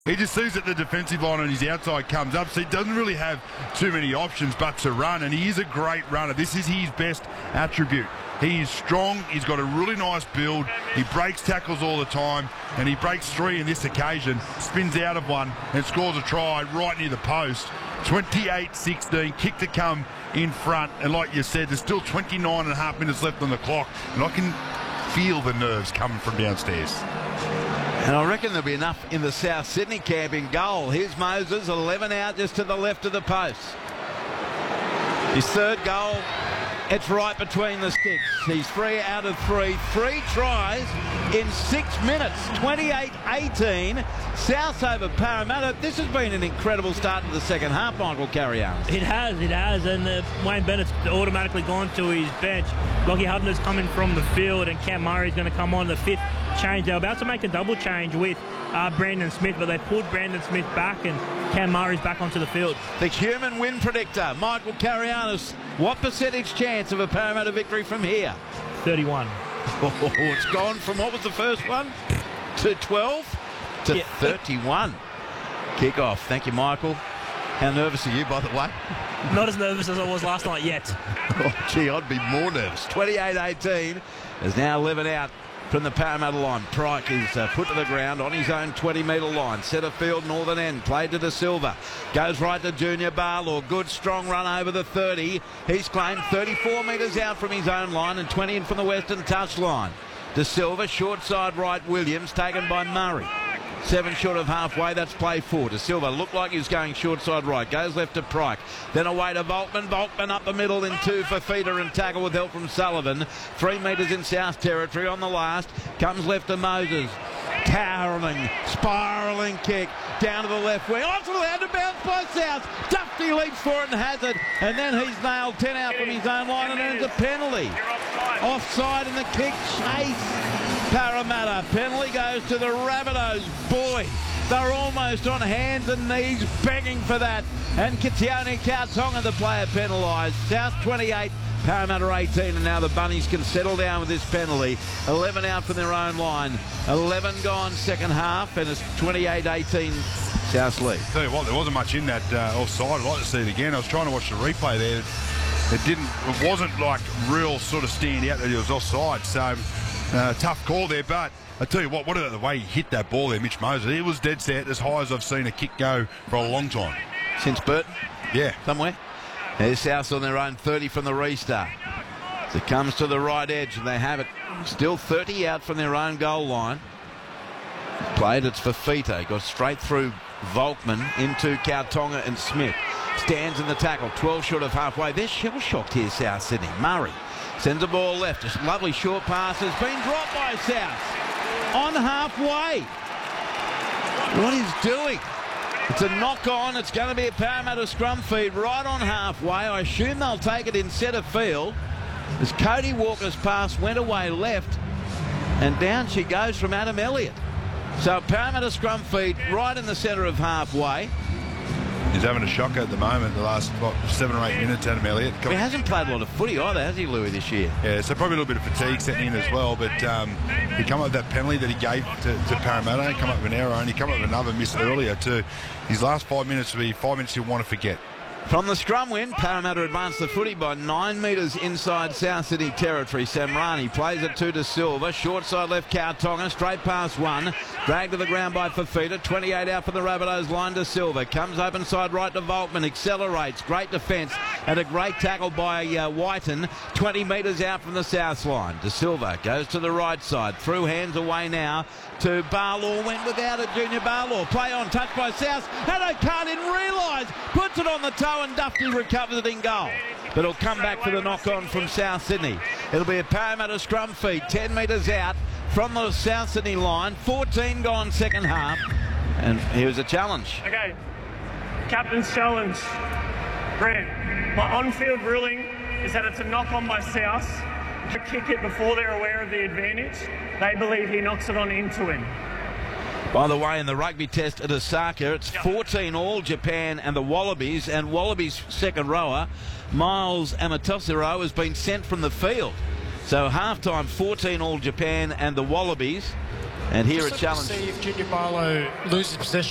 He just sees that the defensive line on his outside comes up, so he doesn't really have too many options but to run, and he is a great runner. This is his best attribute. He is strong, he's got a really nice build, he breaks tackles all the time, and he breaks 3 in this occasion, spins out of one and scores a try right near the post. 28-16, kick to come in front, and like you said, there's still 29 and a half minutes left on the clock, and I can feel the nerves coming from downstairs. And I reckon there'll be enough in the South Sydney camp in goal. Here's Moses, 11 out just to the left of the post. His third goal, it's right between the sticks. He's 3 out of 3. 3 tries in 6 minutes. 28-18. South over Parramatta. This has been an incredible start to the second half, Michael Carrions. It has. And Wayne Bennett's automatically gone to his bench. Lockie Hubner's coming from the field, and Cam Murray's going to come on the 5th change. They're about to make a double change with Brandon Smith, but they pulled Brandon Smith back, and Cam Murray's back onto the field. The human win predictor, Michael Carrianos. What percentage chance of a Parramatta victory from here? 31. Oh, it's gone from, what was the first one? To 12 to 31. Kick-off. Thank you, Michael. How nervous are you, by the way? Not as nervous as I was last night yet. Oh, gee, I'd be more nervous. 28-18. There's now 11 out from the Parramatta line. Pryke is put to the ground on his own 20-metre line. Centre field, northern end. Played to De Silva. Goes right to Junior Barlaw. Good, strong run over the 30. He's claimed 34 metres out from his own line and 20 in from the western touch line. De Silva, short side right, Williams, taken by Murray. 7 short of halfway, that's play 4. De Silva looked like he was going short side right. Goes left to Pryke. Then away to Volkman. Volkman up the middle in 2 for Feeder and tackle with help from Sullivan. 3 metres in South territory on the last. Comes left to Moses. Towering, spiralling kick down to the left wing. Onto the out of bounds by South. Dufty leaps for it and has it. And then he's nailed 10 out from his own line and earns a penalty. Offside in the kick chase. Parramatta. Penalty goes to the Rabbitohs. Boy, they're almost on hands and knees begging for that. And Kitione Kautonga, the player, penalised. South 28, Parramatta 18, and now the Bunnies can settle down with this penalty. 11 out from their own line. 11 gone second half, and it's 28-18 South lead. Tell you what, there wasn't much in that offside. I'd like to see it again. I was trying to watch the replay there. It wasn't like real sort of stand out that it was offside. So tough call there, but I tell you what about the way he hit that ball there, Mitch Moses? It was dead set, as high as I've seen a kick go for a long time. Since Burton? Yeah. Somewhere? There's South on their own 30 from the restart. As it comes to the right edge, and they have it still 30 out from their own goal line. Played, it's for Fifita. Got straight through Volkman into Kautonga and Smith. Stands in the tackle, 12 short of halfway. They're shell-shocked here, South Sydney. Murray sends the ball left. Just lovely short pass has been dropped by South. On halfway. What he's doing? It's a knock-on. It's going to be a Parramatta scrum feed right on halfway. I assume they'll take it in centre field. As Cody Walker's pass went away left, and down she goes from Adam Elliott. So Parramatta scrum feed right in the centre of halfway. He's having a shocker at the moment, the last 7 or 8 minutes, Adam Elliott. He hasn't played a lot of footy either, has he, Louis, this year? Yeah, so probably a little bit of fatigue setting in as well, but he come up with that penalty that he gave to Parramatta. He come up with an error, and he come up with another miss earlier too. His last 5 minutes will be 5 minutes he'll want to forget. From the scrum win, Parramatta advanced the footy by 9 metres inside South Sydney territory. Samrani plays it to De Silva. Short side left, Kautonga. Straight past one. Dragged to the ground by Fifita. 28 out for the Rabbitohs line. De Silva comes open side right to Volkman. Accelerates. Great defence. And a great tackle by Whiten. 20 metres out from the south line. De Silva goes to the right side. Through hands away now to Barlaw. Went without it, Junior Barlaw. Play on, touch by South. Haddo didn't realise. Puts it on the toe, and Dufty recovers it in goal. But it'll come back for the knock-on from South Sydney. It'll be a Parramatta scrum feed, 10 metres out from the South Sydney line. 14 gone second half. And here's a challenge. Okay, captain's challenge. Grant, my on-field ruling is that it's a knock-on by South. To kick it before they're aware of the advantage. They believe he knocks it on into him. By the way, in the rugby test at Osaka, it's 14 all Japan and the Wallabies, and Wallabies' second rower, Miles Amatosiro, has been sent from the field. So half-time, 14 all Japan and the Wallabies. And here a challenge. See if Junior Barlow loses possession.